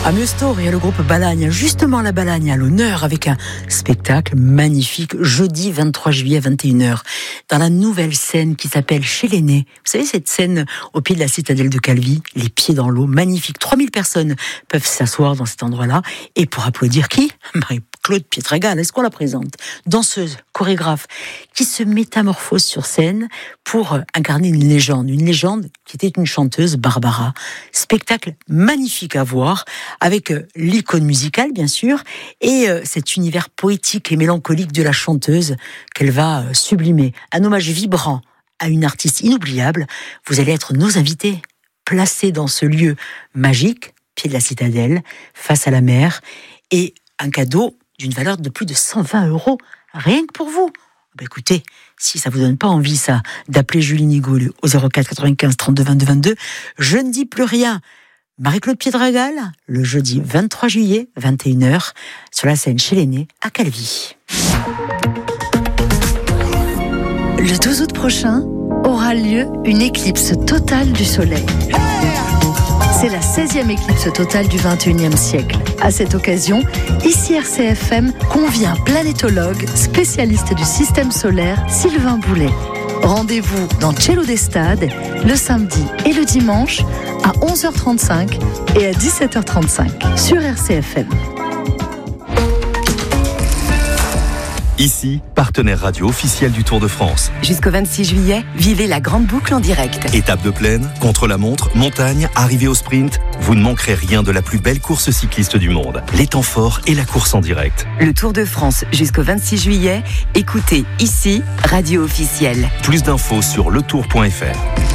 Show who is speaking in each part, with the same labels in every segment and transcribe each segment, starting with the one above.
Speaker 1: À Meusto, il y a le groupe Balagne, justement la Balagne à l'honneur avec un spectacle magnifique jeudi 23 juillet à 21h dans la nouvelle scène qui s'appelle Chez l'Aîné. Vous savez cette scène au pied de la citadelle de Calvi, les pieds dans l'eau, magnifique. 3000 personnes peuvent s'asseoir dans cet endroit-là et pour applaudir qui ? Marie-Claude Pietragala, est-ce qu'on la présente ? Danseuse, chorégraphe, qui se métamorphose sur scène pour incarner une légende qui était une chanteuse, Barbara. Spectacle magnifique à voir, avec l'icône musicale bien sûr, et cet univers poétique et mélancolique de la chanteuse qu'elle va sublimer. Un hommage vibrant à une artiste inoubliable. Vous allez être nos invités, placés dans ce lieu magique, pied de la citadelle, face à la mer, et un cadeau d'une valeur de plus de 120 €, rien que pour vous. Écoutez, si ça vous donne pas envie ça, d'appeler Julie Nigaud au 04 95 32 22 22, je ne dis plus rien. Marie-Claude Pietragala, le jeudi 23 juillet, 21h, sur la scène Chez l'Aîné, à Calvi.
Speaker 2: Le 12 août prochain aura lieu une éclipse totale du soleil. C'est la 16e éclipse totale du 21e siècle. À cette occasion, ici RCFM convie un planétologue spécialiste du système solaire, Sylvain Boulet. Rendez-vous dans Cielo d'Estade le samedi et le dimanche à 11h35 et à 17h35 sur RCFM.
Speaker 3: Ici, partenaire radio officiel du Tour de France.
Speaker 4: Jusqu'au 26 juillet, vivez la grande boucle en direct.
Speaker 3: Étape de plaine, contre-la-montre, montagne, arrivée au sprint, vous ne manquerez rien de la plus belle course cycliste du monde. Les temps forts et la course en direct.
Speaker 4: Le Tour de France jusqu'au 26 juillet, écoutez ici, radio officielle.
Speaker 3: Plus d'infos sur letour.fr.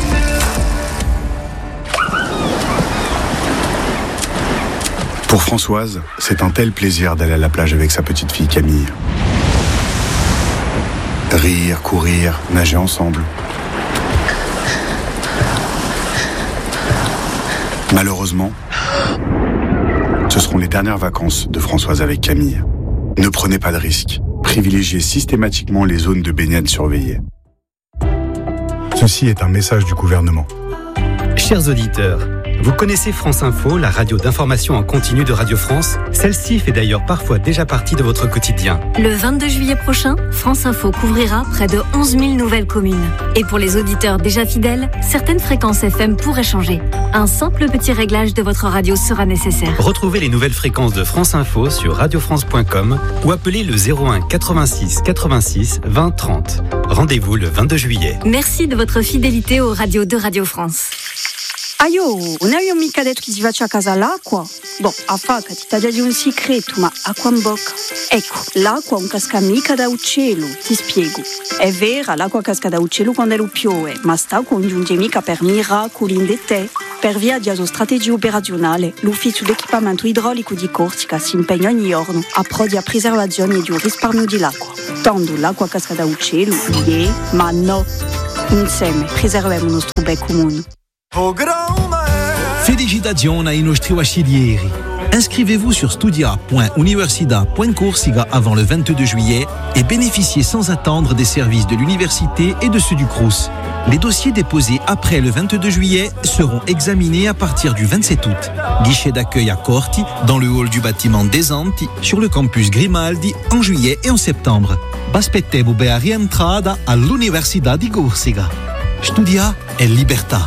Speaker 5: Pour Françoise, c'est un tel plaisir d'aller à la plage avec sa petite fille Camille. Rire, courir, nager ensemble. Malheureusement, ce seront les dernières vacances de Françoise avec Camille. Ne prenez pas de risques. Privilégiez systématiquement les zones de baignade surveillées. Ceci est un message du gouvernement.
Speaker 6: Chers auditeurs, vous connaissez France Info, la radio d'information en continu de Radio France. Celle-ci fait d'ailleurs parfois déjà partie de votre quotidien.
Speaker 7: Le 22 juillet prochain, France Info couvrira près de 11 000 nouvelles communes. Et pour les auditeurs déjà fidèles, certaines fréquences FM pourraient changer. Un simple petit réglage de votre radio sera nécessaire.
Speaker 6: Retrouvez les nouvelles fréquences de France Info sur radiofrance.com ou appelez le 01 86 86 20 30. Rendez-vous le 22 juillet.
Speaker 7: Merci de votre fidélité aux radios de Radio France.
Speaker 8: Aio, non abbiamo mica detto che si faccia a casa all'acqua? Boh, a faca ti taglia di un segreto, ma acqua in bocca. Ecco, l'acqua non casca mica da uccello, ti spiego. È vera, l'acqua casca da uccello quando lo piove, ma sta congiunge mica per miracoli in te. Per via di una strategia operazionale, l'Ufficio d'Equipamento Idraulico di Corsica si impegna ogni giorno a pro di preservazione e di un risparmio dell'acqua. Tanto l'acqua casca da uccello, ma no. Insieme preserviamo il nostro bel comune.
Speaker 9: Felicitazioni ai nostri vasciglieri. Inscrivez-vous sur studia.universida.corsica avant le 22 juillet et bénéficiez sans attendre des services de l'université et de ceux du Crous. Les dossiers déposés après le 22 juillet seront examinés à partir du 27 août. Guichet d'accueil à Corti, dans le hall du bâtiment des Anti, sur le campus Grimaldi, en juillet et en septembre. Baspettevo a rientrada all'Università di Corsica. Studia e libertà.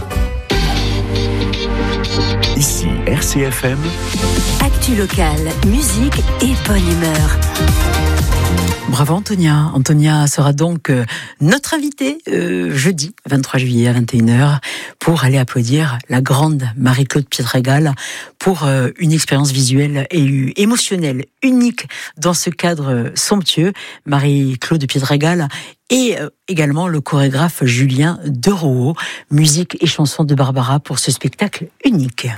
Speaker 3: Ici, RCFM.
Speaker 4: Actu locale, musique et bonne humeur.
Speaker 1: Bravo Antonia. Antonia sera donc notre invitée jeudi 23 juillet à 21h pour aller applaudir la grande Marie-Claude Pietragala pour une expérience visuelle et émotionnelle unique dans ce cadre somptueux. Marie-Claude Pietragala et également le chorégraphe Julien Derouault, musique et chansons de Barbara pour ce spectacle unique.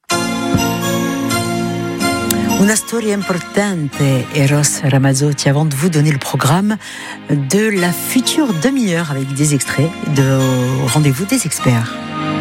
Speaker 1: Una storia importante, Eros Ramazzotti, avant de vous donner le programme de la future demi-heure avec des extraits de Rendez-vous des experts.